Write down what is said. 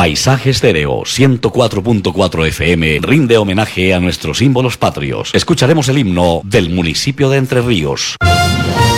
Paisaje Estéreo 104.4 FM rinde homenaje a nuestros símbolos patrios. Escucharemos el himno del municipio de Entre Ríos.